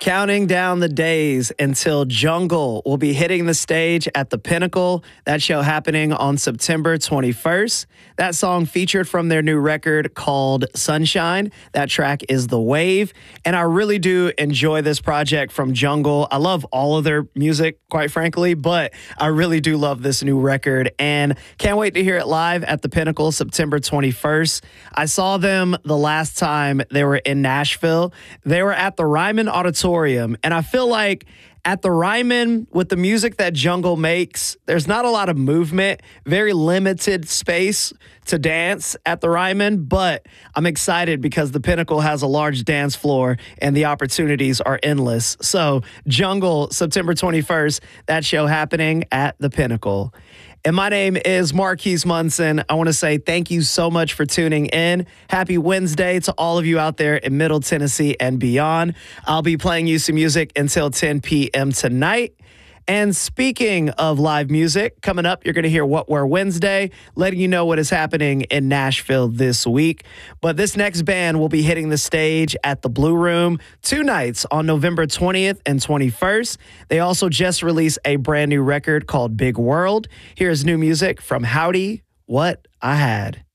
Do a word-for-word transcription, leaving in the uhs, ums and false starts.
Counting down the days until Jungle will be hitting the stage at the Pinnacle. That show happening on September twenty-first. That song featured from their new record called Sunshine. That track is The Wave. And I really do enjoy this project from Jungle. I love all of their music, quite frankly, but I really do love this new record and can't wait to hear it live at the Pinnacle September twenty-first. I saw them the last time they were in Nashville. They were at the Ryman Auditorium. And I feel like at the Ryman, with the music that Jungle makes, there's not a lot of movement, very limited space to dance at the Ryman, but I'm excited because the Pinnacle has a large dance floor and the opportunities are endless. So Jungle, September twenty-first, that show happening at the Pinnacle. And my name is Marquise Munson. I want to say thank you so much for tuning in. Happy Wednesday to all of you out there in Middle Tennessee and beyond. I'll be playing you some music until ten p.m. tonight. And speaking of live music, coming up, you're going to hear What We're Wednesday, letting you know what is happening in Nashville this week. But this next band will be hitting the stage at the Blue Room two nights on November twentieth and twenty-first. They also just released a brand new record called Big World. Here's new music from Howdy, What I Had.